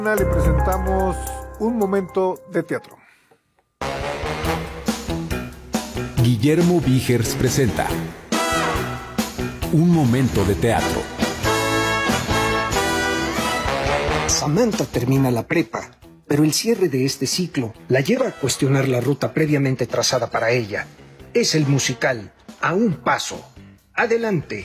Le presentamos un momento de teatro. Guillermo Vigers presenta un momento de teatro. Samantha termina la prepa, pero el cierre de este ciclo la lleva a cuestionar la ruta previamente trazada para ella. Es el musical A un Paso. Adelante.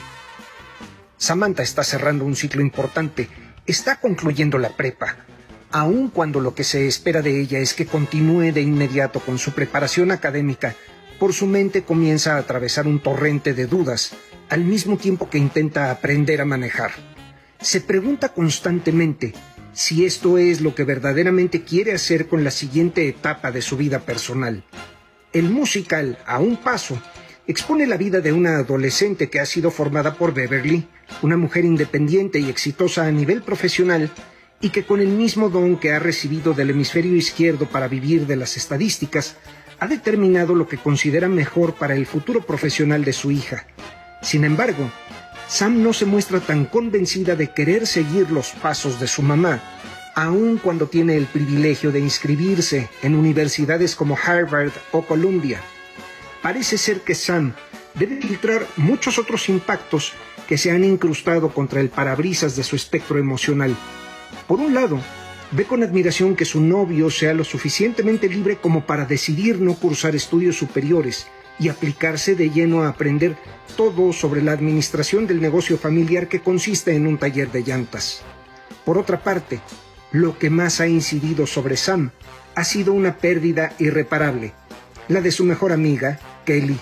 Samantha está cerrando un ciclo importante. Está concluyendo la prepa, aun cuando lo que se espera de ella es que continúe de inmediato con su preparación académica. Por su mente comienza a atravesar un torrente de dudas, al mismo tiempo que intenta aprender a manejar. Se pregunta constantemente si esto es lo que verdaderamente quiere hacer con la siguiente etapa de su vida personal. El musical A un Paso expone la vida de una adolescente que ha sido formada por Beverly, una mujer independiente y exitosa a nivel profesional, y que con el mismo don que ha recibido del hemisferio izquierdo para vivir de las estadísticas, ha determinado lo que considera mejor para el futuro profesional de su hija. Sin embargo, Sam no se muestra tan convencida de querer seguir los pasos de su mamá, aun cuando tiene el privilegio de inscribirse en universidades como Harvard o Columbia. Parece ser que Sam debe filtrar muchos otros impactos que se han incrustado contra el parabrisas de su espectro emocional. Por un lado, ve con admiración que su novio sea lo suficientemente libre como para decidir no cursar estudios superiores y aplicarse de lleno a aprender todo sobre la administración del negocio familiar que consiste en un taller de llantas. Por otra parte, lo que más ha incidido sobre Sam ha sido una pérdida irreparable, la de su mejor amiga, Kelly.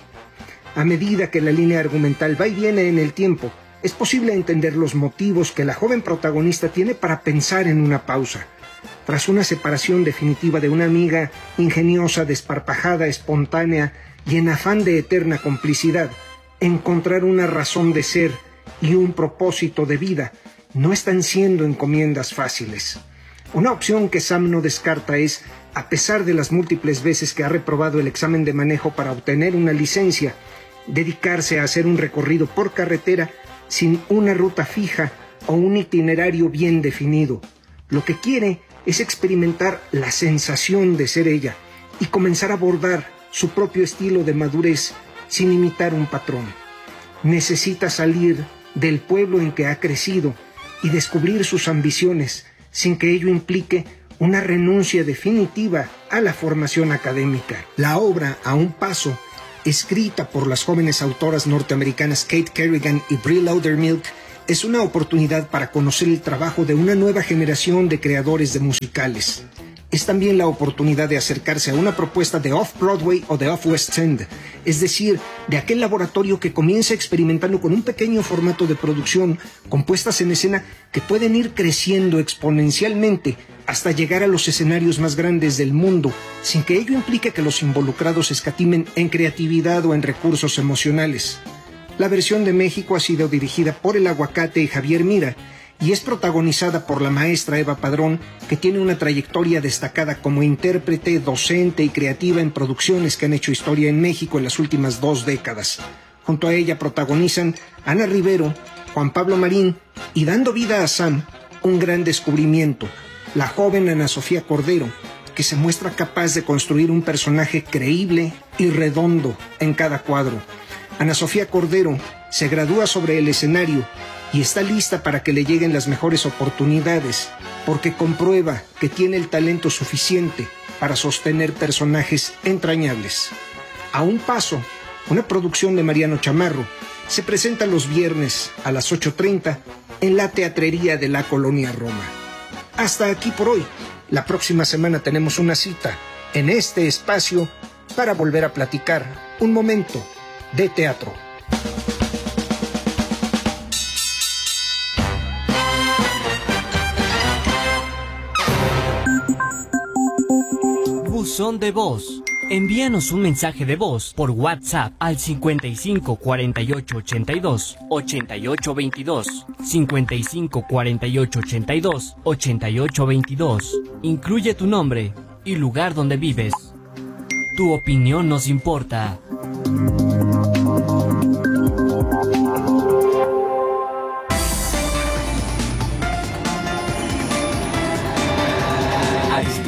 A medida que la línea argumental va y viene en el tiempo, es posible entender los motivos que la joven protagonista tiene para pensar en una pausa. Tras una separación definitiva de una amiga ingeniosa, desparpajada, espontánea y en afán de eterna complicidad, encontrar una razón de ser y un propósito de vida no están siendo encomiendas fáciles. Una opción que Sam no descarta es, a pesar de las múltiples veces que ha reprobado el examen de manejo para obtener una licencia, dedicarse a hacer un recorrido por carretera sin una ruta fija o un itinerario bien definido. Lo que quiere es experimentar la sensación de ser ella y comenzar a abordar su propio estilo de madurez sin imitar un patrón. Necesita salir del pueblo en que ha crecido y descubrir sus ambiciones sin que ello implique una renuncia definitiva a la formación académica. La obra A un Paso, escrita por las jóvenes autoras norteamericanas Kate Kerrigan y Brie Laudermilk, es una oportunidad para conocer el trabajo de una nueva generación de creadores de musicales. Es también la oportunidad de acercarse a una propuesta de Off-Broadway o de Off-West End, es decir, de aquel laboratorio que comienza experimentando con un pequeño formato de producción, con puestas en escena que pueden ir creciendo exponencialmente hasta llegar a los escenarios más grandes del mundo, sin que ello implique que los involucrados escatimen en creatividad o en recursos emocionales. La versión de México ha sido dirigida por El Aguacate y Javier Mira, y es protagonizada por la maestra Eva Padrón, que tiene una trayectoria destacada como intérprete, docente y creativa en producciones que han hecho historia en México en las últimas 2 décadas. Junto a ella protagonizan Ana Rivero, Juan Pablo Marín y, dando vida a Sam, un gran descubrimiento, la joven Ana Sofía Cordero, que se muestra capaz de construir un personaje creíble y redondo en cada cuadro. Ana Sofía Cordero se gradúa sobre el escenario y está lista para que le lleguen las mejores oportunidades, porque comprueba que tiene el talento suficiente para sostener personajes entrañables. A un Paso, una producción de Mariano Chamarro, se presenta los viernes a las 8:30 en la Teatrería de la Colonia Roma. Hasta aquí por hoy. La próxima semana tenemos una cita en este espacio para volver a platicar un momento de teatro. Buzón de voz. Envíanos un mensaje de voz por WhatsApp al 55 48 82 88 22, 55 48 82 88 22. Incluye tu nombre y lugar donde vives. Tu opinión nos importa.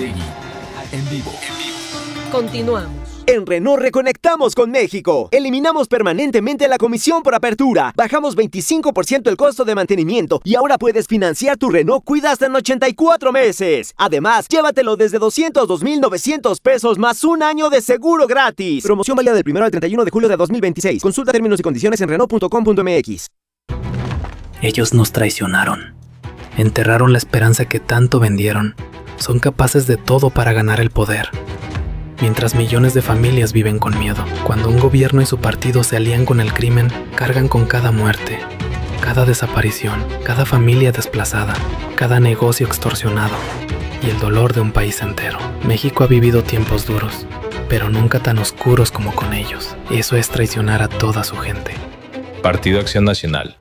Aristegui, en vivo. Continuamos. En Renault reconectamos con México. Eliminamos permanentemente la comisión por apertura. Bajamos 25% el costo de mantenimiento y ahora puedes financiar tu Renault Kwid hasta en 84 meses. Además, llévatelo desde 202,900 pesos más un año de seguro gratis. Promoción válida del 1 al 31 de julio de 2026. Consulta términos y condiciones en Renault.com.mx. Ellos nos traicionaron. Enterraron la esperanza que tanto vendieron. Son capaces de todo para ganar el poder. Mientras millones de familias viven con miedo. Cuando un gobierno y su partido se alían con el crimen, cargan con cada muerte, cada desaparición, cada familia desplazada, cada negocio extorsionado y el dolor de un país entero. México ha vivido tiempos duros, pero nunca tan oscuros como con ellos. Eso es traicionar a toda su gente. Partido Acción Nacional.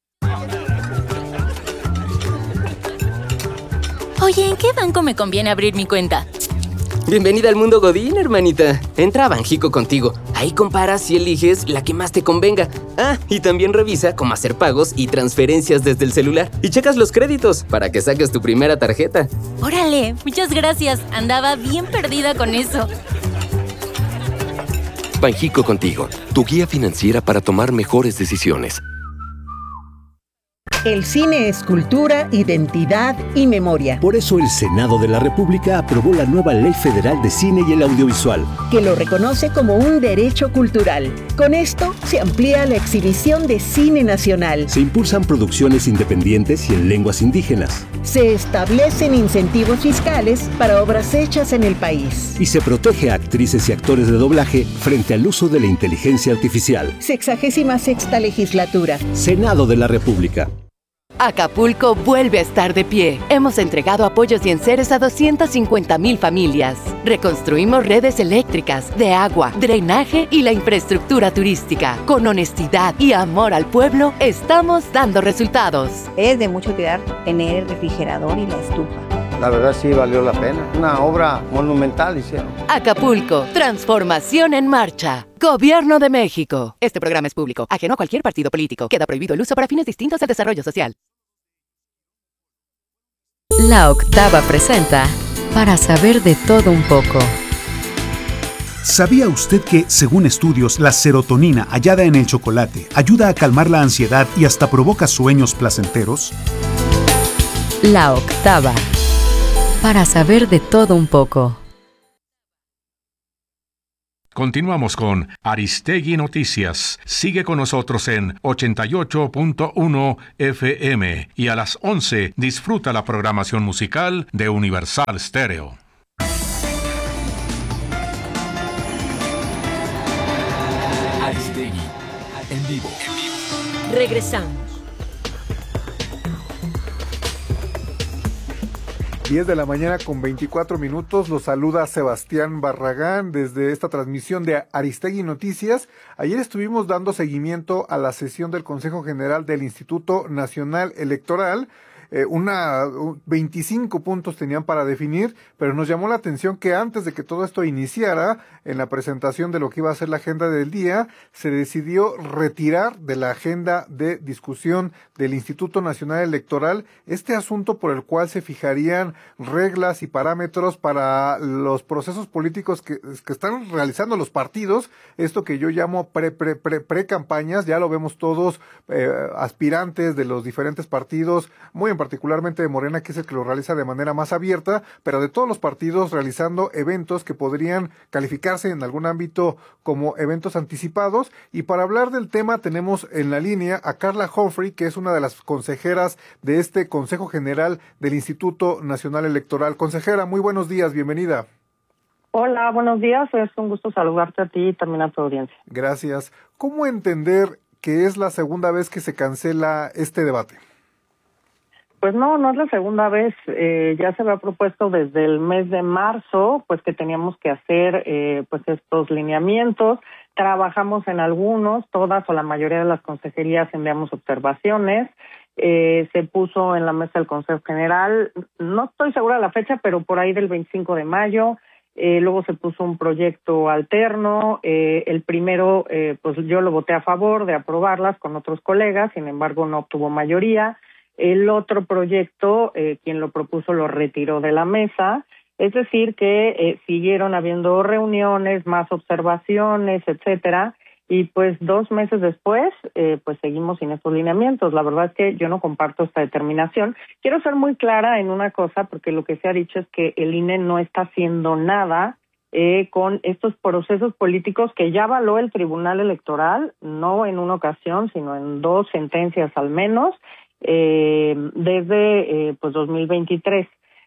Oye, ¿en qué banco me conviene abrir mi cuenta? Bienvenida al mundo Godín, hermanita. Entra a Banjico Contigo. Ahí comparas y eliges la que más te convenga. Ah, y también revisa cómo hacer pagos y transferencias desde el celular. Y checas los créditos para que saques tu primera tarjeta. Órale, muchas gracias. Andaba bien perdida con eso. Banjico Contigo, tu guía financiera para tomar mejores decisiones. El cine es cultura, identidad y memoria. Por eso el Senado de la República aprobó la nueva Ley Federal de Cine y el Audiovisual, que lo reconoce como un derecho cultural. Con esto se amplía la exhibición de cine nacional. Se impulsan producciones independientes y en lenguas indígenas. Se establecen incentivos fiscales para obras hechas en el país. Y se protege a actrices y actores de doblaje frente al uso de la inteligencia artificial. 66ª legislatura. Senado de la República. Acapulco vuelve a estar de pie. Hemos entregado apoyos y enseres a 250,000 familias. Reconstruimos redes eléctricas, de agua, drenaje y la infraestructura turística. Con honestidad y amor al pueblo, estamos dando resultados. Es de mucha utilidad tener el refrigerador y la estufa. La verdad sí valió la pena. Una obra monumental hicieron. Acapulco, transformación en marcha. Gobierno de México. Este programa es público, ajeno a cualquier partido político. Queda prohibido el uso para fines distintos del desarrollo social. La Octava presenta Para saber de todo un poco. ¿Sabía usted que, según estudios, la serotonina hallada en el chocolate ayuda a calmar la ansiedad y hasta provoca sueños placenteros? La Octava. Para saber de todo un poco. Continuamos con Aristegui Noticias. Sigue con nosotros en 88.1 FM y a las 11 disfruta la programación musical de Universal Stereo. Aristegui, en vivo. Regresamos. 10 de la mañana con 24 minutos, los saluda Sebastián Barragán desde esta transmisión de Aristegui Noticias. Ayer estuvimos dando seguimiento a la sesión del Consejo General del Instituto Nacional Electoral. 25 puntos tenían para definir, pero nos llamó la atención que antes de que todo esto iniciara, en la presentación de lo que iba a ser la agenda del día, se decidió retirar de la agenda de discusión del Instituto Nacional Electoral este asunto por el cual se fijarían reglas y parámetros para los procesos políticos que están realizando los partidos, esto que yo llamo pre-campañas. Ya lo vemos todos, aspirantes de los diferentes partidos, muy en particularmente de Morena, que es el que lo realiza de manera más abierta, pero de todos los partidos realizando eventos que podrían calificarse en algún ámbito como eventos anticipados. Y para hablar del tema tenemos en la línea a Carla Humphrey, que es una de las consejeras de este Consejo General del Instituto Nacional Electoral. Consejera, muy buenos días, bienvenida. Hola, buenos días, es un gusto saludarte a ti y también a tu audiencia. Gracias. ¿Cómo entender que es la segunda vez que se cancela este debate? Pues no es la segunda vez. Ya se había propuesto desde el mes de marzo, pues que teníamos que hacer pues estos lineamientos. Trabajamos en algunos, todas o la mayoría de las consejerías enviamos observaciones. Se puso en la mesa del Consejo General, no estoy segura de la fecha, pero por ahí del 25 de mayo. Luego se puso un proyecto alterno. El primero, pues yo lo voté a favor de aprobarlas con otros colegas, sin embargo no obtuvo mayoría. El otro proyecto, quien lo propuso lo retiró de la mesa. Es decir, que siguieron habiendo reuniones, más observaciones, etcétera, y pues 2 meses después, pues seguimos sin estos lineamientos. La verdad es que yo no comparto esta determinación. Quiero ser muy clara en una cosa, porque lo que se ha dicho es que el INE no está haciendo nada con estos procesos políticos que ya avaló el Tribunal Electoral, no en una ocasión, sino en 2 sentencias al menos, desde pues 2023.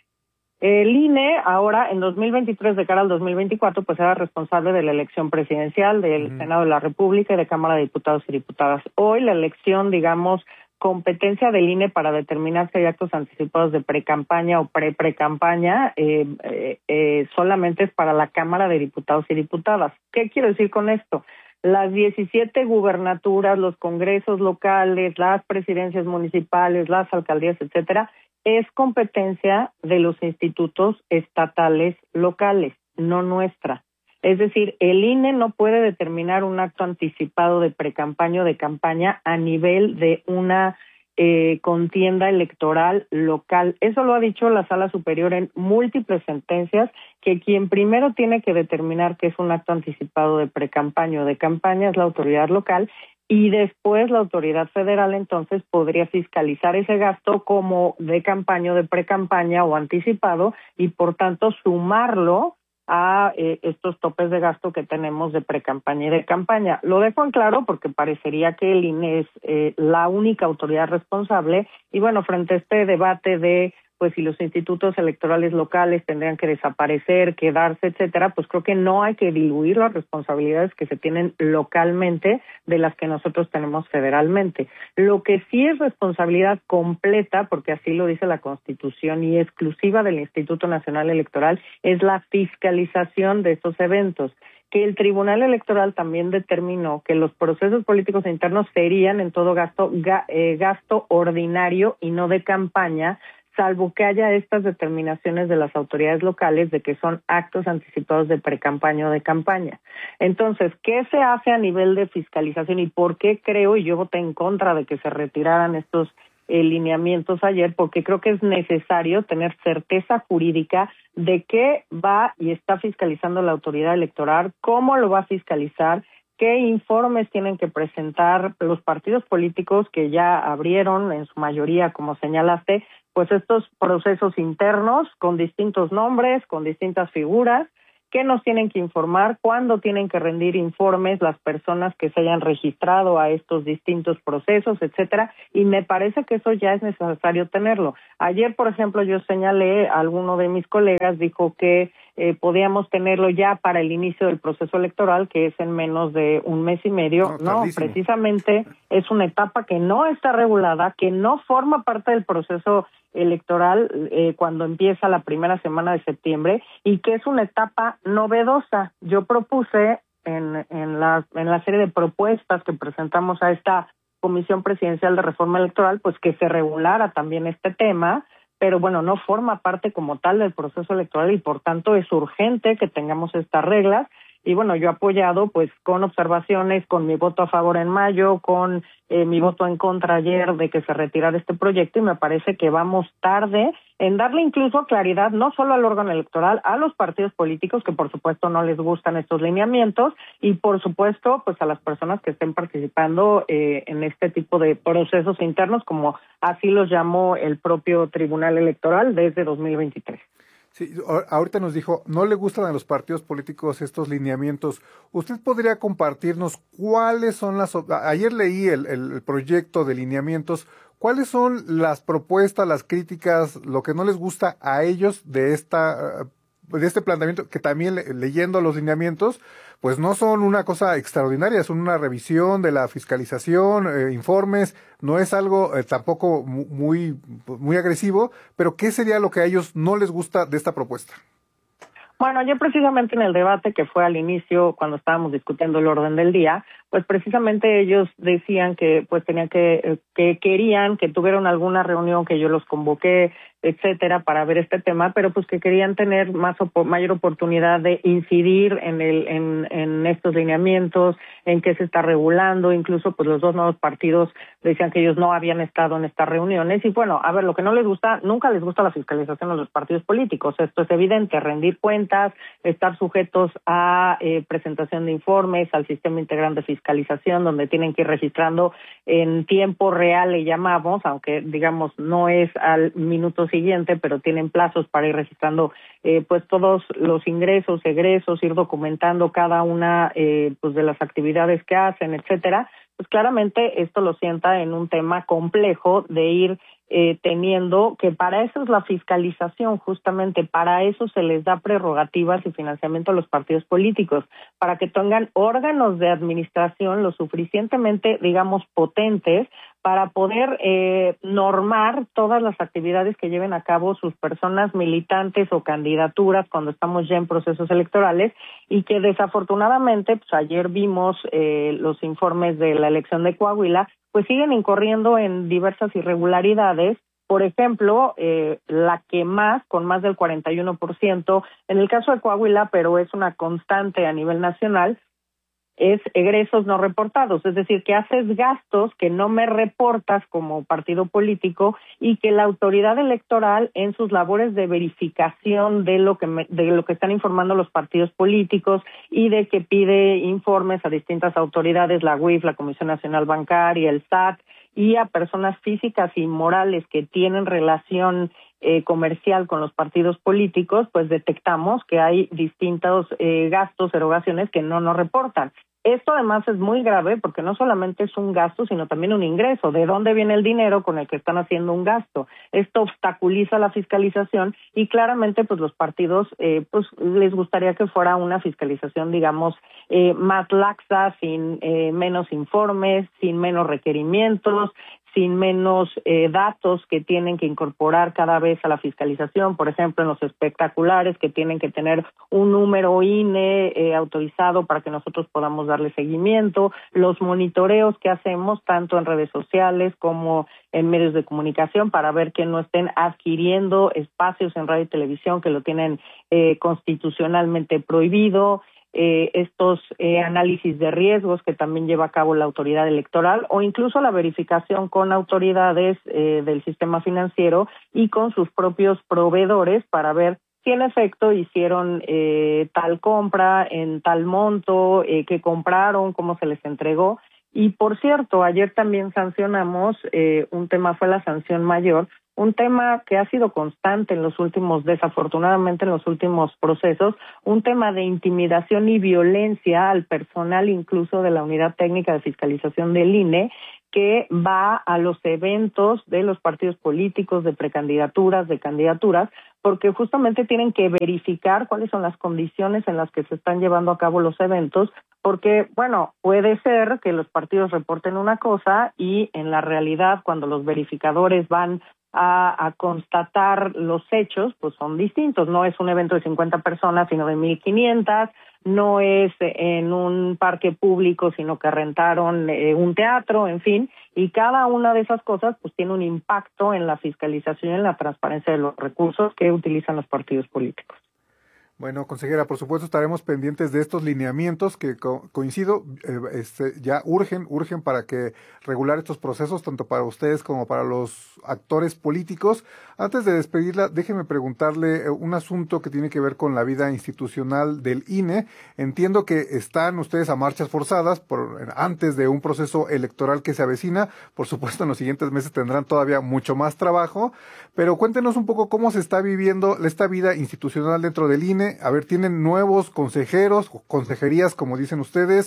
El INE ahora, en 2023, de cara al 2024, pues era responsable de la elección presidencial, del Senado de la República y de Cámara de Diputados y Diputadas. Hoy la elección, digamos, competencia del INE para determinar si hay actos anticipados de precampaña o pre-precampaña, solamente es para la Cámara de Diputados y Diputadas. ¿Qué quiero decir con esto? Las 17 gubernaturas, los congresos locales, las presidencias municipales, las alcaldías, etcétera, es competencia de los institutos estatales locales, no nuestra. Es decir, el INE no puede determinar un acto anticipado de precampaña o de campaña a nivel de una contienda electoral local. Eso lo ha dicho la Sala Superior en múltiples sentencias, que quien primero tiene que determinar que es un acto anticipado de precampaña o de campaña es la autoridad local, y después la autoridad federal entonces podría fiscalizar ese gasto como de campaña o de precampaña o anticipado, y por tanto sumarlo a estos topes de gasto que tenemos de precampaña y de campaña. Lo dejo en claro porque parecería que el INE es la única autoridad responsable, y bueno, frente a este debate de pues si los institutos electorales locales tendrían que desaparecer, quedarse, etcétera, pues creo que no hay que diluir las responsabilidades que se tienen localmente de las que nosotros tenemos federalmente. Lo que sí es responsabilidad completa, porque así lo dice la Constitución y exclusiva del Instituto Nacional Electoral, es la fiscalización de estos eventos, que el Tribunal Electoral también determinó que los procesos políticos internos serían en todo gasto ordinario y no de campaña, salvo que haya estas determinaciones de las autoridades locales de que son actos anticipados de precampaña o de campaña. Entonces, ¿qué se hace a nivel de fiscalización y por qué creo, y yo voté en contra de que se retiraran estos lineamientos ayer, porque creo que es necesario tener certeza jurídica de qué va y está fiscalizando la autoridad electoral, cómo lo va a fiscalizar, qué informes tienen que presentar los partidos políticos que ya abrieron, en su mayoría, como señalaste, pues estos procesos internos con distintos nombres, con distintas figuras, qué nos tienen que informar, cuándo tienen que rendir informes las personas que se hayan registrado a estos distintos procesos, etcétera, y me parece que eso ya es necesario tenerlo. Ayer, por ejemplo, yo señalé, alguno de mis colegas dijo que podíamos tenerlo ya para el inicio del proceso electoral, que es en menos de un mes y medio. No, precisamente es una etapa que no está regulada, que no forma parte del proceso electoral cuando empieza la primera semana de septiembre, y que es una etapa novedosa. Yo propuse en la serie de propuestas que presentamos a esta Comisión Presidencial de Reforma Electoral, pues que se regulara también este tema, pero bueno, no forma parte como tal del proceso electoral y por tanto es urgente que tengamos estas reglas. Y bueno, yo he apoyado pues con observaciones, con mi voto a favor en mayo, con mi voto en contra ayer de que se retirara este proyecto, y me parece que vamos tarde en darle incluso claridad no solo al órgano electoral, a los partidos políticos que por supuesto no les gustan estos lineamientos, y por supuesto pues a las personas que estén participando en este tipo de procesos internos, como así los llamó el propio Tribunal Electoral desde 2023. Sí, ahorita nos dijo, no le gustan a los partidos políticos estos lineamientos. ¿Usted podría compartirnos cuáles son ayer leí el proyecto de lineamientos, cuáles son las propuestas, las críticas, lo que no les gusta a ellos de este planteamiento, que también leyendo los lineamientos, pues no son una cosa extraordinaria, son una revisión de la fiscalización, informes, no es algo tampoco muy agresivo, pero ¿qué sería lo que a ellos no les gusta de esta propuesta? Bueno, yo precisamente en el debate que fue al inicio, cuando estábamos discutiendo el orden del día, pues precisamente ellos decían que pues tenían que querían que tuvieran alguna reunión, que yo los convoqué, etcétera, para ver este tema, pero pues que querían tener mayor oportunidad de incidir en estos lineamientos, en qué se está regulando. Incluso pues los dos nuevos partidos decían que ellos no habían estado en estas reuniones. Y bueno, a ver, lo que no les gusta, nunca les gusta la fiscalización a los partidos políticos. Esto es evidente: rendir cuentas, estar sujetos a presentación de informes, al sistema integral de fiscalización, donde tienen que ir registrando en tiempo real, le llamamos, aunque digamos no es al minuto siguiente, pero tienen plazos para ir registrando pues todos los ingresos, egresos, ir documentando cada una pues de las actividades que hacen, etcétera. Pues claramente esto lo sienta en un tema complejo de ir teniendo, que para eso es la fiscalización, justamente para eso se les da prerrogativas y financiamiento a los partidos políticos, para que tengan órganos de administración lo suficientemente, digamos, potentes para poder normar todas las actividades que lleven a cabo sus personas militantes o candidaturas cuando estamos ya en procesos electorales, y que desafortunadamente, pues ayer vimos los informes de la elección de Coahuila, pues siguen incurriendo en diversas irregularidades. Por ejemplo, la que más, con más del 41%, en el caso de Coahuila, pero es una constante a nivel nacional, es egresos no reportados, es decir, que haces gastos que no me reportas como partido político y que la autoridad electoral en sus labores de verificación de lo que están informando los partidos políticos y de que pide informes a distintas autoridades, la UIF, la Comisión Nacional Bancaria, el SAT, y a personas físicas y morales que tienen relación comercial con los partidos políticos, pues detectamos que hay distintos gastos, erogaciones que no nos reportan. Esto además es muy grave porque no solamente es un gasto, sino también un ingreso. ¿De dónde viene el dinero con el que están haciendo un gasto? Esto obstaculiza la fiscalización y claramente pues los partidos pues les gustaría que fuera una fiscalización, digamos, más laxa, sin menos informes, sin menos requerimientos, sin menos datos que tienen que incorporar cada vez a la fiscalización. Por ejemplo, en los espectaculares, que tienen que tener un número INE autorizado para que nosotros podamos darle seguimiento, los monitoreos que hacemos tanto en redes sociales como en medios de comunicación para ver que no estén adquiriendo espacios en radio y televisión que lo tienen constitucionalmente prohibido, estos análisis de riesgos que también lleva a cabo la autoridad electoral, o incluso la verificación con autoridades del sistema financiero y con sus propios proveedores para ver si en efecto hicieron tal compra en tal monto, qué compraron, cómo se les entregó. Y por cierto, ayer también sancionamos, un tema fue la sanción mayor, un tema que ha sido constante en los últimos, desafortunadamente en los últimos procesos, un tema de intimidación y violencia al personal incluso de la Unidad Técnica de Fiscalización del INE, que va a los eventos de los partidos políticos, de precandidaturas, de candidaturas, porque justamente tienen que verificar cuáles son las condiciones en las que se están llevando a cabo los eventos, porque, bueno, puede ser que los partidos reporten una cosa y en la realidad, cuando los verificadores van a constatar los hechos, pues son distintos. No es un evento de 50 personas, sino de 1,500, no es en un parque público, sino que rentaron un teatro, en fin, y cada una de esas cosas pues tiene un impacto en la fiscalización y en la transparencia de los recursos que utilizan los partidos políticos. Bueno, consejera, por supuesto estaremos pendientes de estos lineamientos que coincido, ya urgen para que regular estos procesos, tanto para ustedes como para los actores políticos. Antes de despedirla, déjeme preguntarle un asunto que tiene que ver con la vida institucional del INE. Entiendo que están ustedes a marchas forzadas antes de un proceso electoral que se avecina. Por supuesto, en los siguientes meses tendrán todavía mucho más trabajo, pero cuéntenos un poco cómo se está viviendo esta vida institucional dentro del INE. A ver, tienen nuevos consejeros, consejerías, como dicen ustedes.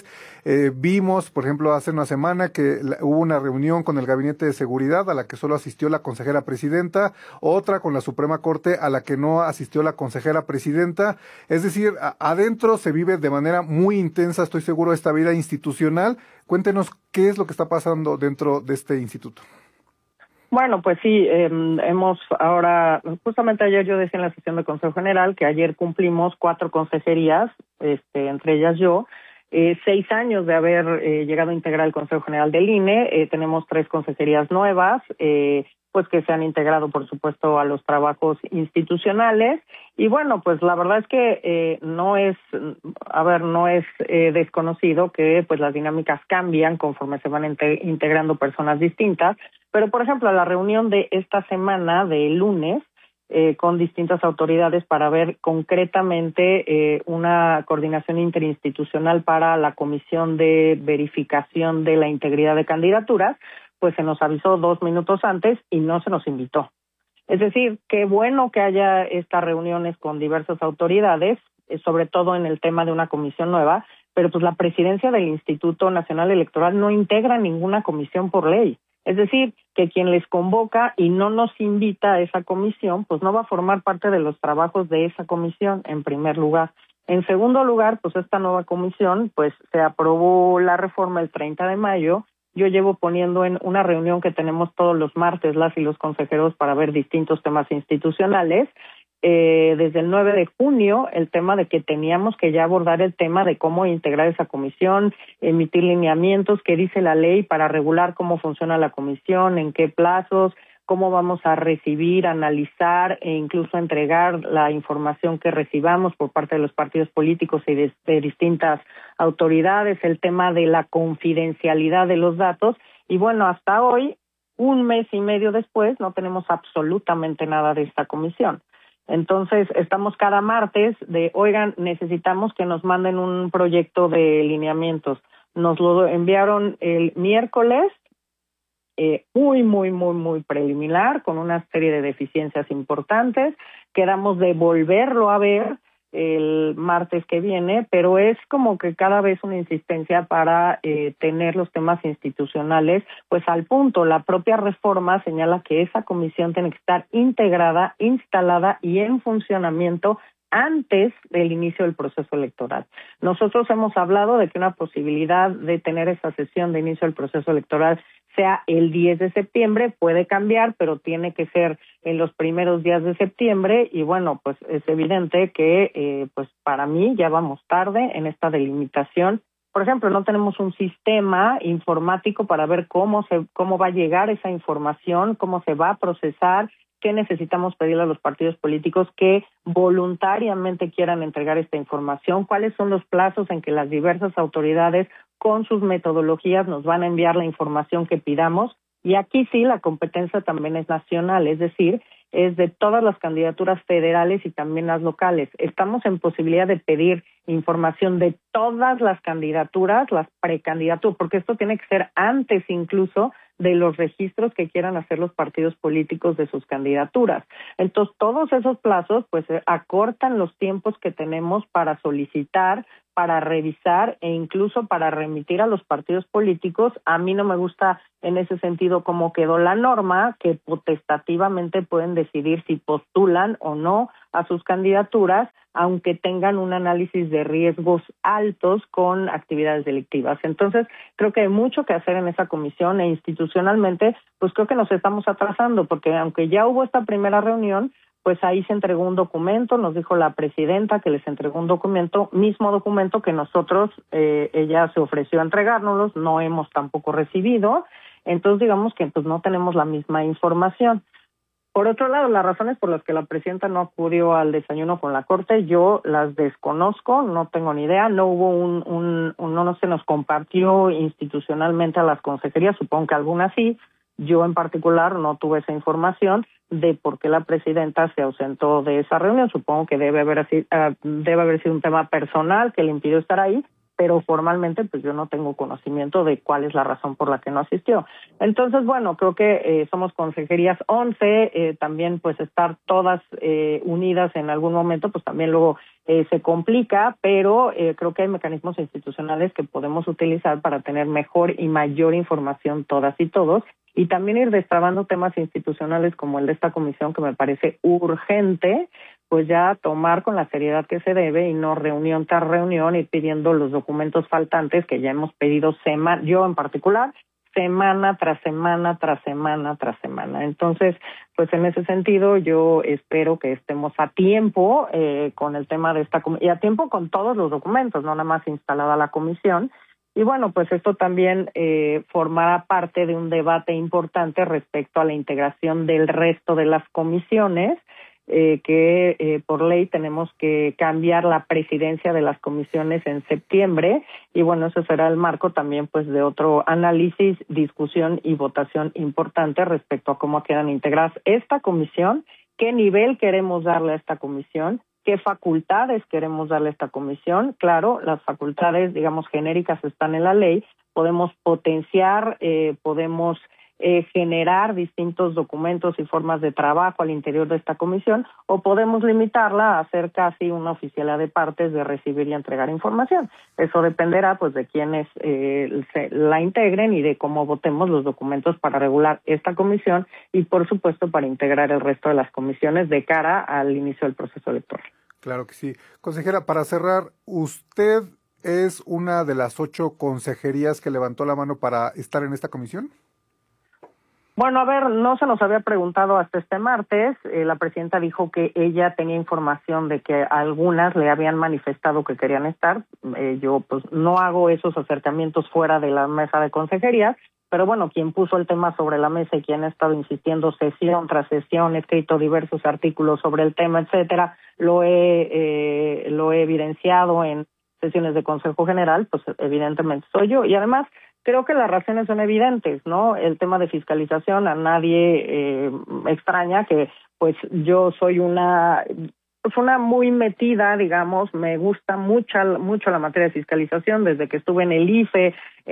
Vimos, por ejemplo, hace una semana que hubo una reunión con el Gabinete de Seguridad a la que solo asistió la consejera presidenta, otra con la Suprema Corte a la que no asistió la consejera presidenta. Es decir, adentro se vive de manera muy intensa, estoy seguro, esta vida institucional. Cuéntenos qué es lo que está pasando dentro de este instituto. Bueno, pues sí, hemos ahora, justamente ayer yo decía en la sesión de Consejo General que ayer cumplimos 4 consejerías, entre ellas yo, 6 años de haber llegado a integrar el Consejo General del INE. Tenemos 3 consejerías nuevas, pues que se han integrado, por supuesto, a los trabajos institucionales. Y bueno, pues la verdad es que no es desconocido que pues las dinámicas cambian conforme se van integrando personas distintas. Pero, por ejemplo, la reunión de esta semana, de lunes, con distintas autoridades para ver concretamente una coordinación interinstitucional para la Comisión de Verificación de la Integridad de Candidaturas, pues se nos avisó 2 minutos antes y no se nos invitó. Es decir, qué bueno que haya estas reuniones con diversas autoridades, sobre todo en el tema de una comisión nueva, pero pues la presidencia del Instituto Nacional Electoral no integra ninguna comisión por ley. Es decir, que quien les convoca y no nos invita a esa comisión, pues no va a formar parte de los trabajos de esa comisión, en primer lugar. En segundo lugar, pues esta nueva comisión, pues se aprobó la reforma el 30 de mayo. Yo llevo poniendo en una reunión que tenemos todos los martes, las y los consejeros, para ver distintos temas institucionales. Desde el 9 de junio, el tema de que teníamos que ya abordar el tema de cómo integrar esa comisión, emitir lineamientos, qué dice la ley para regular cómo funciona la comisión, en qué plazos, cómo vamos a recibir, analizar e incluso entregar la información que recibamos por parte de los partidos políticos y de distintas autoridades, el tema de la confidencialidad de los datos. Y bueno, hasta hoy, 1 mes y medio después, no tenemos absolutamente nada de esta comisión. Entonces, estamos cada martes oigan, necesitamos que nos manden un proyecto de lineamientos. Nos lo enviaron el miércoles, muy preliminar, con una serie de deficiencias importantes. Quedamos de volverlo a ver el martes que viene, pero es como que cada vez una insistencia para tener los temas institucionales pues al punto. La propia reforma señala que esa comisión tiene que estar integrada, instalada y en funcionamiento antes del inicio del proceso electoral. Nosotros hemos hablado de que una posibilidad de tener esa sesión de inicio del proceso electoral sea el 10 de septiembre, puede cambiar, pero tiene que ser en los primeros días de septiembre y bueno, pues es evidente que pues para mí ya vamos tarde en esta delimitación. Por ejemplo, no tenemos un sistema informático para ver cómo va a llegar esa información, cómo se va a procesar, qué necesitamos pedirle a los partidos políticos que voluntariamente quieran entregar esta información, cuáles son los plazos en que las diversas autoridades con sus metodologías nos van a enviar la información que pidamos. Y aquí sí, la competencia también es nacional, es decir, es de todas las candidaturas federales y también las locales. Estamos en posibilidad de pedir información de todas las candidaturas, las precandidaturas, porque esto tiene que ser antes incluso de los registros que quieran hacer los partidos políticos de sus candidaturas. Entonces, todos esos plazos pues acortan los tiempos que tenemos para solicitar, para revisar e incluso para remitir a los partidos políticos. A mí no me gusta en ese sentido cómo quedó la norma, que potestativamente pueden decidir si postulan o no a sus candidaturas, aunque tengan un análisis de riesgos altos con actividades delictivas. Entonces, creo que hay mucho que hacer en esa comisión e institucionalmente, pues creo que nos estamos atrasando, porque aunque ya hubo esta primera reunión, pues ahí se entregó un documento, nos dijo la presidenta que les entregó un documento, mismo documento que nosotros, ella se ofreció a entregárnoslos, no hemos tampoco recibido, entonces digamos que pues no tenemos la misma información. Por otro lado, las razones por las que la presidenta no acudió al desayuno con la Corte, yo las desconozco, no tengo ni idea, no hubo no se nos compartió institucionalmente a las consejerías, supongo que algunas sí. Yo en particular no tuve esa información de por qué la presidenta se ausentó de esa reunión. Supongo que debe haber sido un tema personal que le impidió estar ahí, pero formalmente pues yo no tengo conocimiento de cuál es la razón por la que no asistió. Entonces, bueno, creo que somos consejerías 11, también pues estar todas unidas en algún momento pues también luego se complica, pero creo que hay mecanismos institucionales que podemos utilizar para tener mejor y mayor información todas y todos, y también ir destrabando temas institucionales como el de esta comisión, que me parece urgente, pues ya tomar con la seriedad que se debe y no reunión tras reunión ir pidiendo los documentos faltantes que ya hemos pedido yo en particular semana tras semana, tras semana, tras semana. Entonces, pues en ese sentido yo espero que estemos a tiempo con el tema de esta y a tiempo con todos los documentos, no nada más instalada la comisión. Y bueno, pues esto también formará parte de un debate importante respecto a la integración del resto de las comisiones, que por ley tenemos que cambiar la presidencia de las comisiones en septiembre, y bueno, eso será el marco también pues de otro análisis, discusión y votación importante respecto a cómo quedan integradas esta comisión, qué nivel queremos darle a esta comisión, qué facultades queremos darle a esta comisión. Claro, las facultades, digamos, genéricas están en la ley, podemos potenciar, podemos generar distintos documentos y formas de trabajo al interior de esta comisión, o podemos limitarla a ser casi una oficialidad de partes de recibir y entregar información. Eso dependerá pues de quienes la integren y de cómo votemos los documentos para regular esta comisión y por supuesto para integrar el resto de las comisiones de cara al inicio del proceso electoral. Claro que sí. Consejera, para cerrar, ¿usted es una de las 8 consejerías que levantó la mano para estar en esta comisión? Bueno, a ver, no se nos había preguntado hasta este martes. La presidenta dijo que ella tenía información de que algunas le habían manifestado que querían estar. Yo pues no hago esos acercamientos fuera de la mesa de consejerías, pero bueno, quien puso el tema sobre la mesa y quien ha estado insistiendo sesión tras sesión, escrito diversos artículos sobre el tema, etcétera, lo he evidenciado en sesiones de Consejo General, pues evidentemente soy yo. Y además creo que las razones son evidentes, ¿no? El tema de fiscalización, a nadie extraña que pues yo soy una muy metida, digamos, me gusta mucho la materia de fiscalización. Desde que estuve en el IFE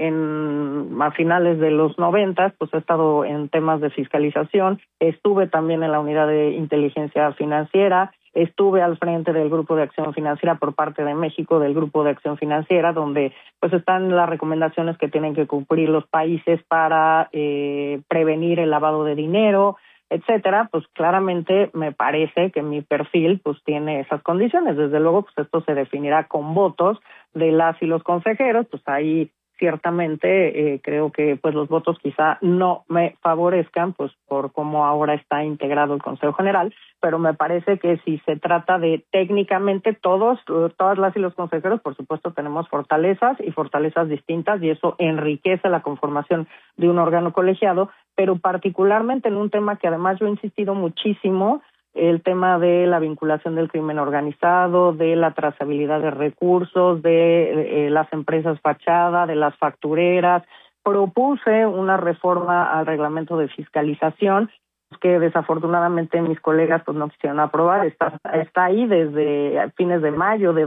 a finales de los 90, pues he estado en temas de fiscalización, estuve también en la unidad de inteligencia financiera, estuve al frente del Grupo de Acción Financiera por parte de México, del Grupo de Acción Financiera, donde pues están las recomendaciones que tienen que cumplir los países para prevenir el lavado de dinero, etcétera. Pues claramente me parece que mi perfil pues tiene esas condiciones. Desde luego pues esto se definirá con votos de las y los consejeros, pues ahí ciertamente creo que pues los votos quizá no me favorezcan pues por cómo ahora está integrado el Consejo General, pero me parece que si se trata de técnicamente todas las y los consejeros, por supuesto tenemos fortalezas y fortalezas distintas y eso enriquece la conformación de un órgano colegiado, pero particularmente en un tema que además yo he insistido muchísimo, el tema de la vinculación del crimen organizado, de la trazabilidad de recursos, de las empresas fachada, de las factureras. Propuse una reforma al reglamento de fiscalización que desafortunadamente mis colegas pues no quisieron aprobar. Está ahí desde fines de mayo de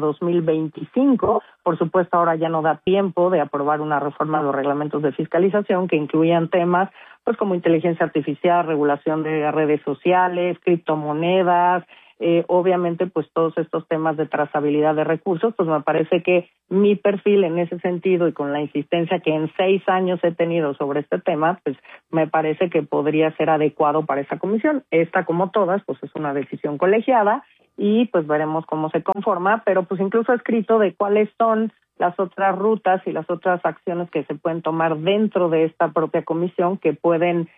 2025. Por supuesto, ahora ya no da tiempo de aprobar una reforma de los reglamentos de fiscalización que incluían temas pues como inteligencia artificial, regulación de redes sociales, criptomonedas, obviamente pues todos estos temas de trazabilidad de recursos. Pues me parece que mi perfil en ese sentido y con la insistencia que en 6 años he tenido sobre este tema, pues me parece que podría ser adecuado para esa comisión. Esta, como todas, pues es una decisión colegiada y pues veremos cómo se conforma, pero pues incluso he escrito de cuáles son las otras rutas y las otras acciones que se pueden tomar dentro de esta propia comisión que pueden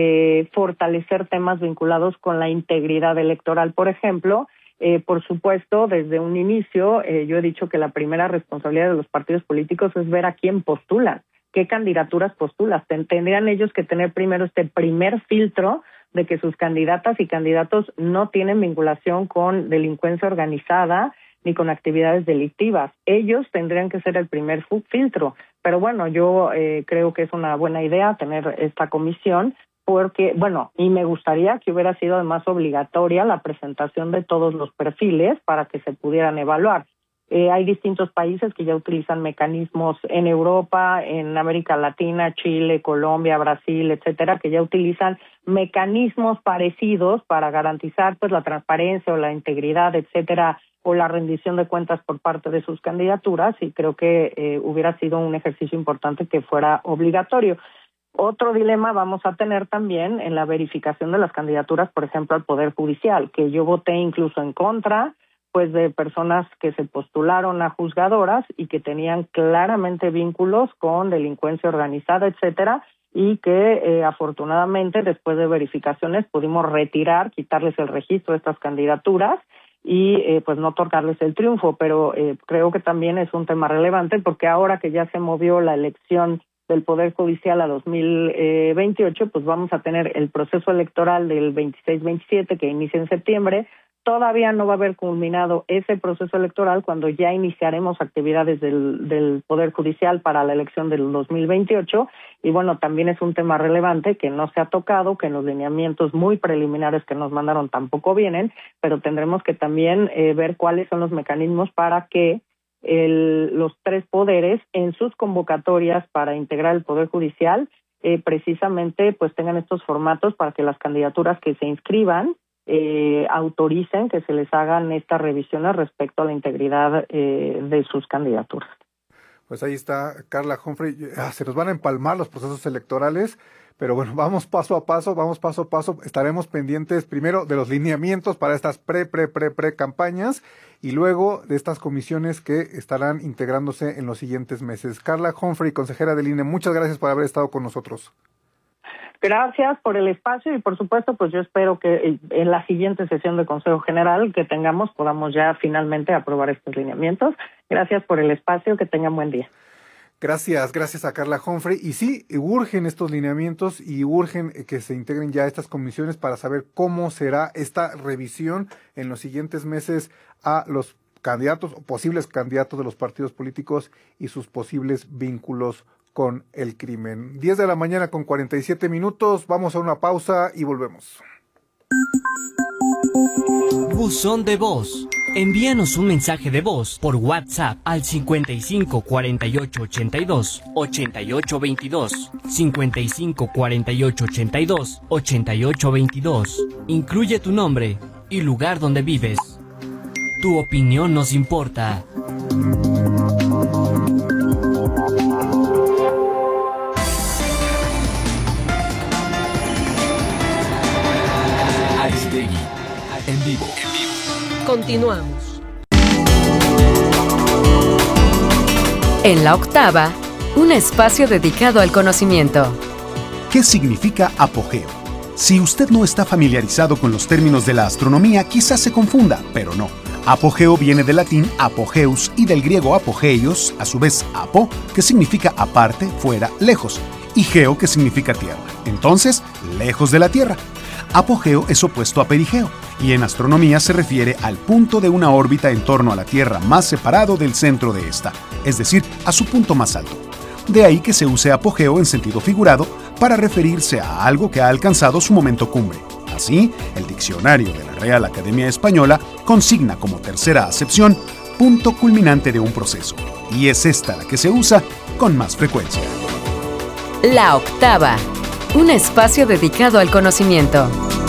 fortalecer temas vinculados con la integridad electoral. Por ejemplo, por supuesto, desde un inicio yo he dicho que la primera responsabilidad de los partidos políticos es ver a quién postulan, qué candidaturas postulan. Tendrían ellos que tener primero este primer filtro de que sus candidatas y candidatos no tienen vinculación con delincuencia organizada ni con actividades delictivas. Ellos tendrían que ser el primer filtro. Pero bueno, yo creo que es una buena idea tener esta comisión porque, bueno, y me gustaría que hubiera sido además obligatoria la presentación de todos los perfiles para que se pudieran evaluar. Hay distintos países que ya utilizan mecanismos en Europa, en América Latina, Chile, Colombia, Brasil, etcétera, que ya utilizan mecanismos parecidos para garantizar pues la transparencia o la integridad, etcétera, o la rendición de cuentas por parte de sus candidaturas, y creo que hubiera sido un ejercicio importante que fuera obligatorio. Otro dilema vamos a tener también en la verificación de las candidaturas, por ejemplo, al Poder Judicial, que yo voté incluso en contra pues de personas que se postularon a juzgadoras y que tenían claramente vínculos con delincuencia organizada, etcétera, y que afortunadamente después de verificaciones pudimos quitarles el registro de estas candidaturas y pues no otorgarles el triunfo, pero creo que también es un tema relevante porque ahora que ya se movió la elección del Poder Judicial a 2028, pues vamos a tener el proceso electoral del 26-27 que inicia en septiembre. Todavía no va a haber culminado ese proceso electoral cuando ya iniciaremos actividades del Poder Judicial para la elección del 2028 y bueno, también es un tema relevante que no se ha tocado, que en los lineamientos muy preliminares que nos mandaron tampoco vienen, pero tendremos que también ver cuáles son los mecanismos para que los tres poderes en sus convocatorias para integrar el Poder Judicial precisamente pues tengan estos formatos para que las candidaturas que se inscriban autoricen que se les hagan estas revisiones respecto a la integridad de sus candidaturas. Pues ahí está Carla Humphrey. Se nos van a empalmar los procesos electorales, pero bueno, vamos paso a paso. Estaremos pendientes primero de los lineamientos para estas pre campañas y luego de estas comisiones que estarán integrándose en los siguientes meses. Carla Humphrey, consejera del INE, muchas gracias por haber estado con nosotros. Gracias por el espacio y por supuesto pues yo espero que en la siguiente sesión de Consejo General que tengamos podamos ya finalmente aprobar estos lineamientos. Gracias por el espacio, que tengan buen día. Gracias a Carla Humphrey. Y sí, urgen estos lineamientos y urgen que se integren ya estas comisiones para saber cómo será esta revisión en los siguientes meses a los candidatos o posibles candidatos de los partidos políticos y sus posibles vínculos con el crimen. 10 de la mañana con 47 minutos. Vamos a una pausa y volvemos. Buzón de voz. Envíanos un mensaje de voz por WhatsApp al 55 48 82 88 22, 55 48 82 88 22. Incluye tu nombre y lugar donde vives. Tu opinión nos importa. Aristegui, en vivo. Continuamos. En la octava, un espacio dedicado al conocimiento. ¿Qué significa apogeo? Si usted no está familiarizado con los términos de la astronomía, quizás se confunda, pero no. Apogeo viene del latín apogeus y del griego apogeios, a su vez apo, que significa aparte, fuera, lejos, y geo, que significa tierra. Entonces, lejos de la Tierra. Apogeo es opuesto a perigeo, y en astronomía se refiere al punto de una órbita en torno a la Tierra más separado del centro de esta, es decir, a su punto más alto. De ahí que se use apogeo en sentido figurado para referirse a algo que ha alcanzado su momento cumbre. Así, el diccionario de la Real Academia Española consigna como tercera acepción punto culminante de un proceso, y es esta la que se usa con más frecuencia. La octava, un espacio dedicado al conocimiento.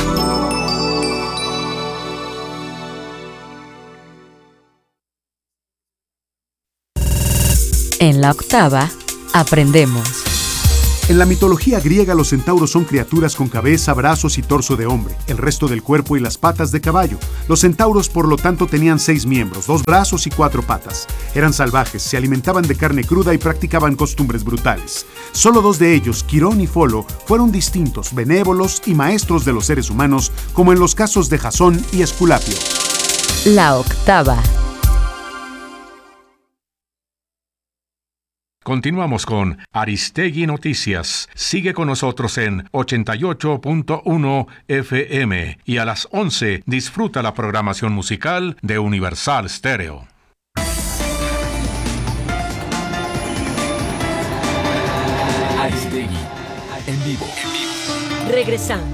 En la octava, aprendemos. En la mitología griega, los centauros son criaturas con cabeza, brazos y torso de hombre, el resto del cuerpo y las patas de caballo. Los centauros, por lo tanto, tenían 6 miembros, 2 brazos y 4 patas. Eran salvajes, se alimentaban de carne cruda y practicaban costumbres brutales. Solo 2 de ellos, Quirón y Folo, fueron distintos, benévolos y maestros de los seres humanos, como en los casos de Jasón y Esculapio. La octava. Continuamos con Aristegui Noticias. Sigue con nosotros en 88.1 FM y a las 11 disfruta la programación musical de Universal Stereo. Aristegui, en vivo. Regresamos.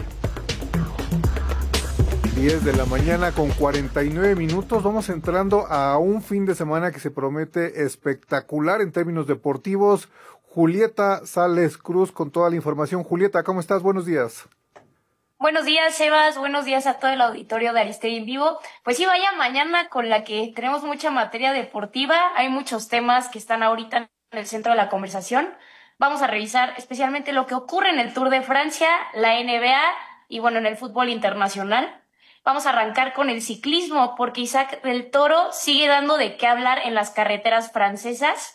10 de la mañana con 49 minutos. Vamos entrando a un fin de semana que se promete espectacular en términos deportivos. Julieta Sales Cruz con toda la información. Julieta, ¿cómo estás? Buenos días. Buenos días, Sebas. Buenos días a todo el auditorio de Aristegui en vivo. Pues sí, vaya mañana con la que tenemos mucha materia deportiva. Hay muchos temas que están ahorita en el centro de la conversación. Vamos a revisar especialmente lo que ocurre en el Tour de Francia, la NBA y bueno, en el fútbol internacional. Vamos a arrancar con el ciclismo porque Isaac del Toro sigue dando de qué hablar en las carreteras francesas.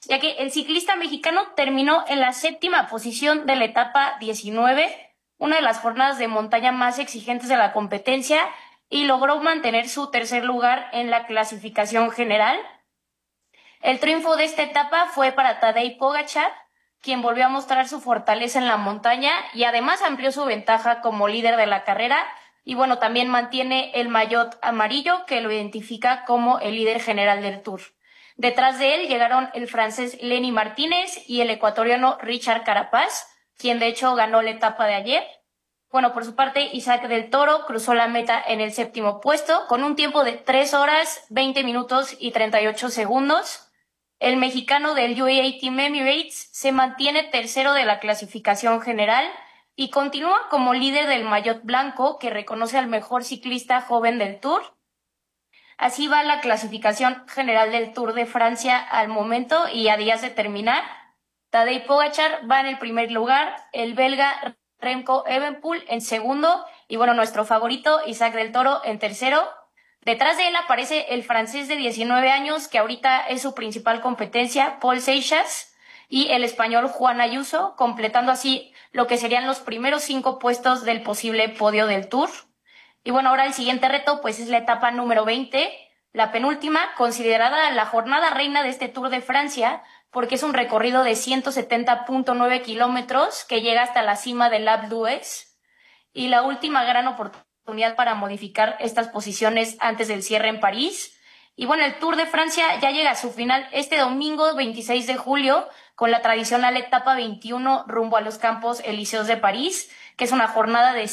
ya que el ciclista mexicano terminó en la 7ª posición de la etapa 19, una de las jornadas de montaña más exigentes de la competencia, y logró mantener su tercer lugar en la clasificación general. El triunfo de esta etapa fue para Tadej Pogačar, quien volvió a mostrar su fortaleza en la montaña y además amplió su ventaja como líder de la carrera. Y bueno, también mantiene el maillot amarillo que lo identifica como el líder general del Tour. Detrás de él llegaron el francés Lenny Martínez y el ecuatoriano Richard Carapaz, quien de hecho ganó la etapa de ayer. Bueno, por su parte, Isaac del Toro cruzó la meta en el 7º puesto con un tiempo de 3 horas, 20 minutos y 38 segundos. El mexicano del UAE Team Emirates se mantiene tercero de la clasificación general y continúa como líder del maillot blanco que reconoce al mejor ciclista joven del Tour. Así va la clasificación general del Tour de Francia al momento y a días de terminar. Tadej Pogačar va en el primer lugar, el belga Remco Evenepoel en segundo y bueno, nuestro favorito Isaac del Toro en tercero. Detrás de él aparece el francés de 19 años que ahorita es su principal competencia, Paul Seixas, y el español Juan Ayuso, completando así lo que serían los primeros 5 puestos del posible podio del Tour. Y bueno, ahora el siguiente reto pues es la etapa número 20, la penúltima, considerada la jornada reina de este Tour de Francia, porque es un recorrido de 170.9 kilómetros que llega hasta la cima del Alpe d'Huez, y la última gran oportunidad para modificar estas posiciones antes del cierre en París. Y bueno, el Tour de Francia ya llega a su final este domingo 26 de julio con la tradicional etapa 21 rumbo a los Campos Elíseos de París, que es una jornada de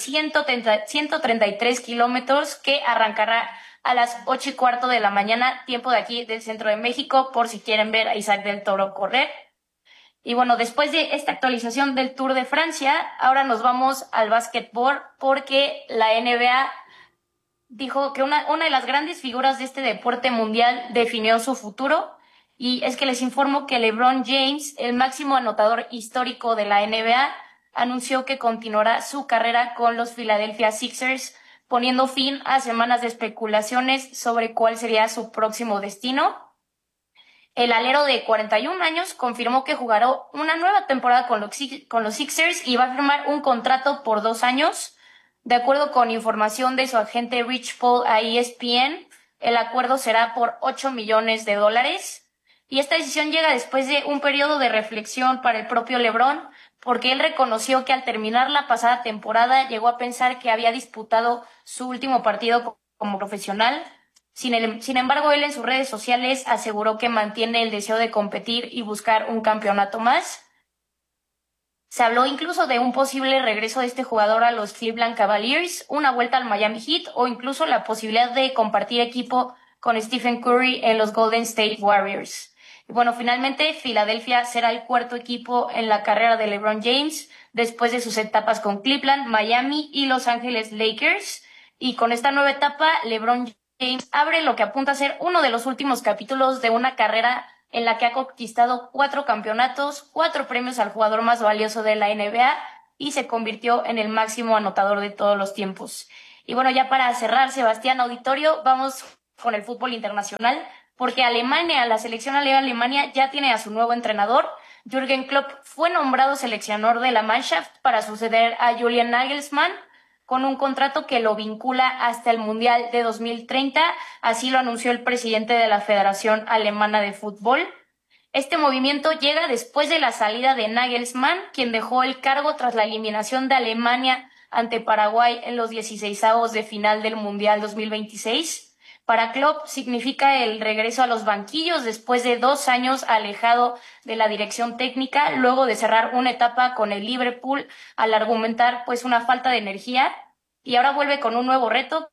133 kilómetros que arrancará a las 8:15 de la mañana, tiempo de aquí del centro de México, por si quieren ver a Isaac del Toro correr. Y bueno, después de esta actualización del Tour de Francia, ahora nos vamos al básquetbol porque la NBA dijo que una de las grandes figuras de este deporte mundial definió su futuro, y es que les informo que LeBron James, el máximo anotador histórico de la NBA, anunció que continuará su carrera con los Philadelphia Sixers, poniendo fin a semanas de especulaciones sobre cuál sería su próximo destino. El alero de 41 años confirmó que jugará una nueva temporada con los Sixers y va a firmar un contrato por 2 años. De acuerdo con información de su agente Rich Paul a ESPN, el acuerdo será por $8 millones. Y esta decisión llega después de un periodo de reflexión para el propio LeBron, porque él reconoció que al terminar la pasada temporada llegó a pensar que había disputado su último partido como profesional. Sin embargo, él en sus redes sociales aseguró que mantiene el deseo de competir y buscar un campeonato más. Se habló incluso de un posible regreso de este jugador a los Cleveland Cavaliers, una vuelta al Miami Heat o incluso la posibilidad de compartir equipo con Stephen Curry en los Golden State Warriors. Y bueno, finalmente Filadelfia será el 4º equipo en la carrera de LeBron James después de sus etapas con Cleveland, Miami y Los Ángeles Lakers. Y con esta nueva etapa, LeBron James abre lo que apunta a ser uno de los últimos capítulos de una carrera en la que ha conquistado 4 campeonatos, 4 premios al jugador más valioso de la NBA y se convirtió en el máximo anotador de todos los tiempos. Y bueno, ya para cerrar, Sebastián, auditorio, vamos con el fútbol internacional, porque la selección de Alemania ya tiene a su nuevo entrenador. Jürgen Klopp fue nombrado seleccionador de la Mannschaft para suceder a Julian Nagelsmann, con un contrato que lo vincula hasta el Mundial de 2030, así lo anunció el presidente de la Federación Alemana de Fútbol. Este movimiento llega después de la salida de Nagelsmann, quien dejó el cargo tras la eliminación de Alemania ante Paraguay en los 16avos de final del Mundial 2026. Para Klopp significa el regreso a los banquillos después de 2 años alejado de la dirección técnica, luego de cerrar una etapa con el Liverpool al argumentar pues una falta de energía, y ahora vuelve con un nuevo reto,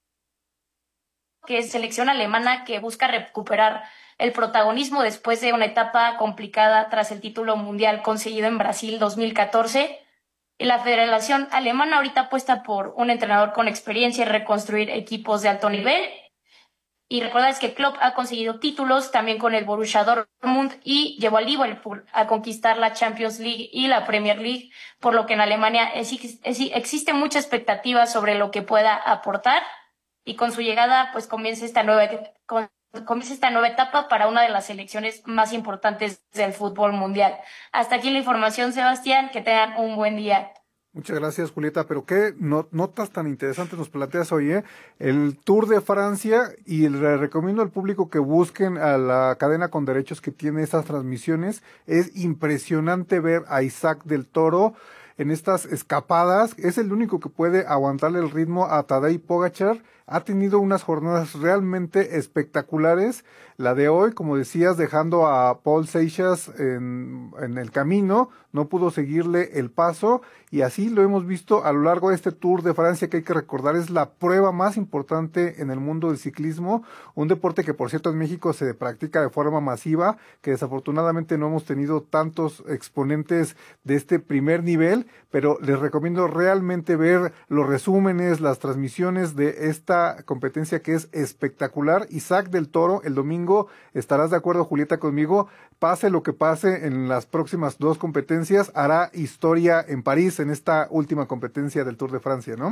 que es selección alemana, que busca recuperar el protagonismo después de una etapa complicada tras el título mundial conseguido en Brasil 2014. Y la Federación Alemana ahorita apuesta por un entrenador con experiencia en reconstruir equipos de alto nivel. Y recuerda que Klopp ha conseguido títulos también con el Borussia Dortmund y llevó al Liverpool a conquistar la Champions League y la Premier League, por lo que en Alemania existe mucha expectativa sobre lo que pueda aportar. Y con su llegada pues comienza esta nueva comienza esta nueva etapa para una de las selecciones más importantes del fútbol mundial. Hasta aquí la información, Sebastián, que tengan un buen día. Muchas gracias, Julieta, pero qué notas tan interesantes nos planteas hoy, ¿eh? El Tour de Francia, y le recomiendo al público que busquen a la cadena con derechos que tiene estas transmisiones. Es impresionante ver a Isaac del Toro en estas escapadas. Es el único que puede aguantarle el ritmo a Tadej Pogačar. Ha tenido unas jornadas realmente espectaculares. La de hoy, como decías, dejando a Paul Seixas en el camino, no pudo seguirle el paso, y así lo hemos visto a lo largo de este Tour de Francia, que hay que recordar es la prueba más importante en el mundo del ciclismo, un deporte que por cierto en México se practica de forma masiva, que desafortunadamente no hemos tenido tantos exponentes de este primer nivel, pero les recomiendo realmente ver los resúmenes, las transmisiones de esta competencia que es espectacular. Isaac del Toro, el domingo, estarás de acuerdo, Julieta, conmigo, pase lo que pase en las próximas 2 competencias, hará historia en París en esta última competencia del Tour de Francia, ¿no?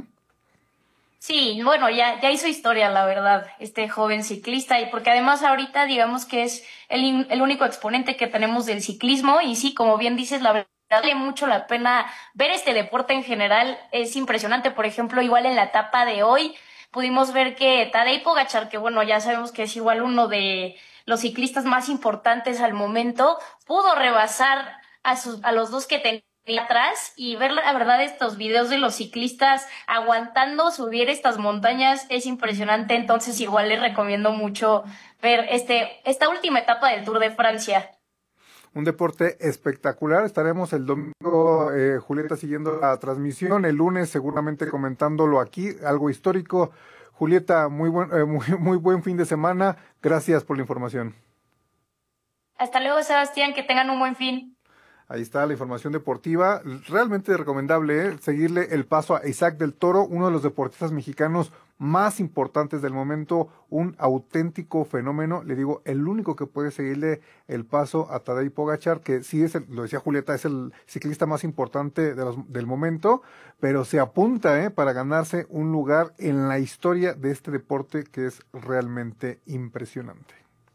Sí, bueno, ya hizo historia, la verdad, este joven ciclista, y porque además ahorita digamos que es el único exponente que tenemos del ciclismo, y sí, como bien dices, la verdad, vale mucho la pena ver este deporte en general. Es impresionante. Por ejemplo, igual en la etapa de hoy pudimos ver que Tadej Pogačar, que bueno, ya sabemos que es igual uno de los ciclistas más importantes al momento, pudo rebasar a los dos que tenía atrás, y ver la verdad estos videos de los ciclistas aguantando subir estas montañas es impresionante. Entonces igual les recomiendo mucho ver esta última etapa del Tour de Francia. Un deporte espectacular. Estaremos el domingo, Julieta, siguiendo la transmisión. El lunes seguramente comentándolo aquí, algo histórico. Julieta, muy buen fin de semana. Gracias por la información. Hasta luego, Sebastián, que tengan un buen fin. Ahí está la información deportiva. Realmente recomendable, seguirle el paso a Isaac del Toro, uno de los deportistas mexicanos más importantes del momento, un auténtico fenómeno. Le digo, el único que puede seguirle el paso a Tadej Pogačar, que sí es, lo decía Julieta, es el ciclista más importante del momento, pero se apunta para ganarse un lugar en la historia de este deporte que es realmente impresionante.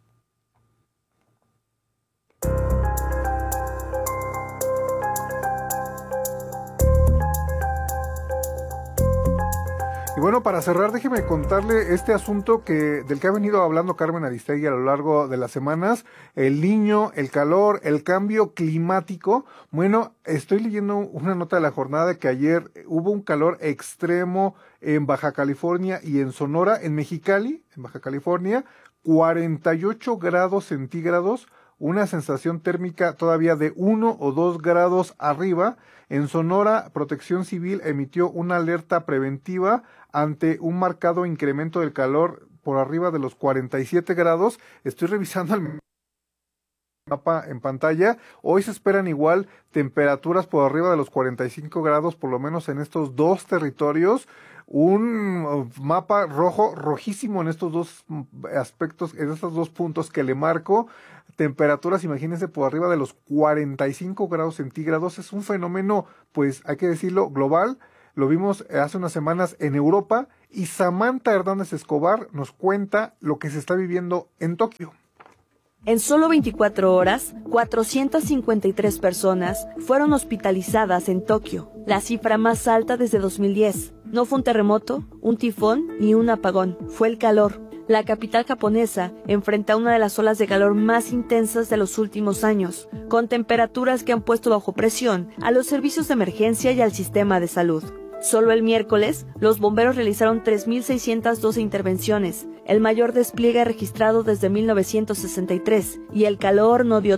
Y bueno, para cerrar, déjeme contarle este asunto del que ha venido hablando Carmen Aristegui a lo largo de las semanas: el Niño, el calor, el cambio climático. Bueno, estoy leyendo una nota de la jornada de que ayer hubo un calor extremo en Baja California y en Sonora, en Mexicali, en Baja California, 48 grados centígrados, una sensación térmica todavía de 1 o 2 grados arriba. En Sonora, Protección Civil emitió una alerta preventiva ante un marcado incremento del calor por arriba de los 47 grados. Estoy revisando el mapa en pantalla. Hoy se esperan igual temperaturas por arriba de los 45 grados, por lo menos en estos 2 territorios. Un mapa rojísimo en estos 2 aspectos, en estos 2 puntos que le marco. Temperaturas, imagínense, por arriba de los 45 grados centígrados. Es un fenómeno, pues hay que decirlo, global. Lo vimos hace unas semanas en Europa, y Samantha Hernández Escobar nos cuenta lo que se está viviendo en Tokio. En solo 24 horas, 453 personas fueron hospitalizadas en Tokio, la cifra más alta desde 2010. No fue un terremoto, un tifón ni un apagón, fue el calor. La capital japonesa enfrenta una de las olas de calor más intensas de los últimos años, con temperaturas que han puesto bajo presión a los servicios de emergencia y al sistema de salud. Solo el miércoles, los bomberos realizaron 3.612 intervenciones, el mayor despliegue registrado desde 1963, y el calor no dio